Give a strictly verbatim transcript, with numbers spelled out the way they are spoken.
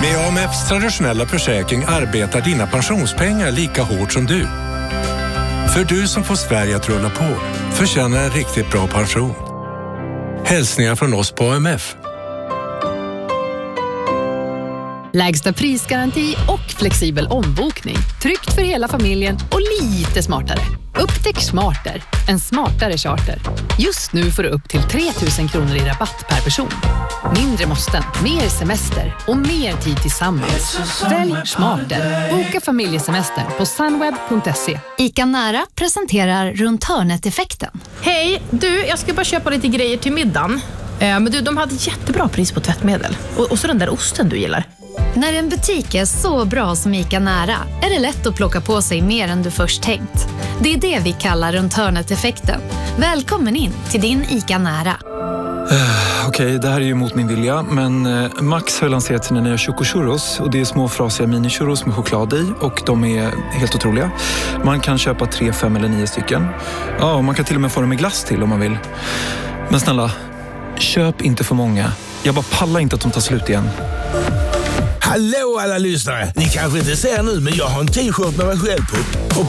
Med A M F:s traditionella försäkring arbetar dina pensionspengar lika hårt som du. För du som får Sverige att rulla på förtjänar en riktigt bra pension. Hälsningar från oss på A M F. Lägsta prisgaranti och flexibel ombokning. Tryggt för hela familjen och lite smartare. Upptäck Smarter, en smartare charter. Just nu får du upp till tre tusen kronor i rabatt per person. Mindre måsten, mer semester och mer tid tillsammans. Välj Smarter. Boka familjesemester på sunweb punkt se. ICA Nära presenterar Runt hörnet-effekten. Hej, du, jag ska bara köpa lite grejer till middagen. Eh, men du, de hade jättebra pris på tvättmedel. Och, och så den där osten du gillar. När en butik är så bra som ICA Nära är det lätt att plocka på sig mer än du först tänkt. Det är det vi kallar Runt hörnet-effekten. Välkommen in till din ICA Nära. Uh, Okej, okay, det här är ju mot min vilja, men uh, Max har lanserat sina nya Choco Churros och det är små frasiga mini-churros med choklad i och de är helt otroliga. Man kan köpa tre, fem eller nio stycken. Ja, och man kan till och med få dem med glass till om man vill. Men snälla, köp inte för många. Jag bara pallar inte att de tar slut igen. Hallå alla lyssnare! Ni kanske inte ser nu, men jag har en t-shirt med mig själv på. Och